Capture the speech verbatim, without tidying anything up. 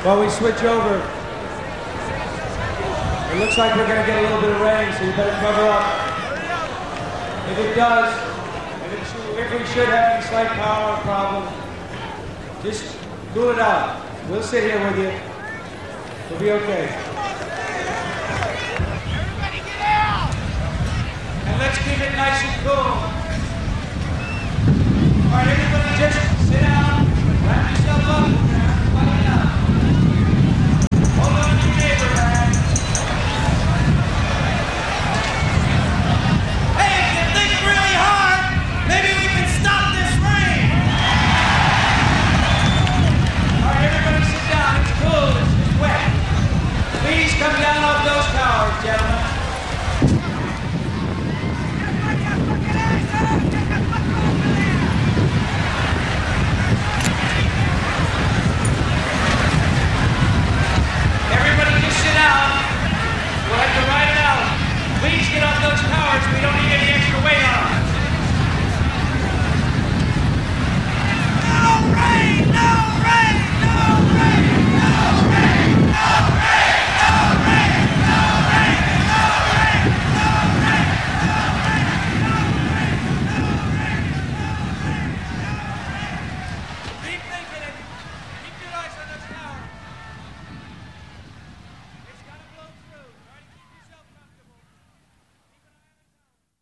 While we switch over, it looks like we're going to get a little bit of rain, so you better cover up. If it does, if, it should, if we should have any slight power problem, just cool it out. We'll sit here with you. We'll be okay. And let's keep it nice and cool.